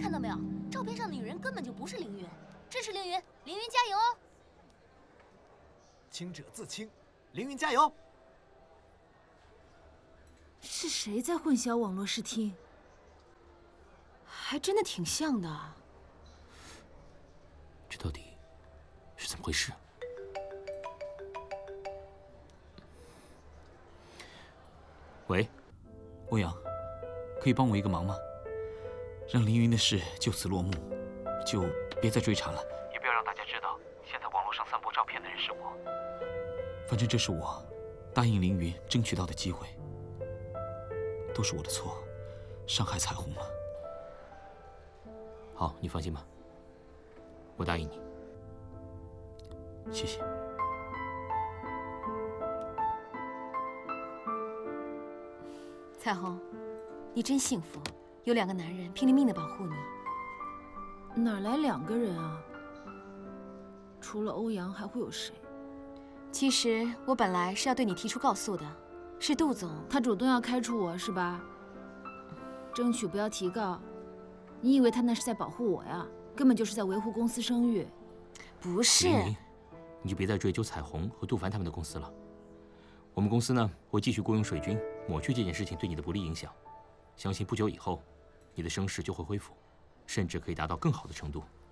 看到没有？照片上的女人根本就不是凌云，支持凌云，凌云加油哦！ 清者自清，凌云加油！ 是谁在混淆网络视听？还真的挺像的。 这到底是怎么回事？喂，欧阳，可以帮我一个忙吗？让凌云的事就此落幕，就别再追查了，也不要让大家知道现在网络上散播照片的人是我。反正这是我答应凌云争取到的机会，都是我的错，伤害彩虹了。好，你放心吧，我答应你。谢谢。 彩虹，你真幸福，有2个男人拼了命的保护你。哪来2个人啊？除了欧阳还会有谁？其实我本来是要对你提出告诉的，是杜总他主动要开除我是吧？争取不要提告。你以为他那是在保护我呀？根本就是在维护公司声誉。 不是， 你就别再追究彩虹和杜凡他们的公司了。我们公司呢，会继续雇佣水军，抹去这件事情对你的不利影响。相信不久以后，你的声势就会恢复，甚至可以达到更好的程度。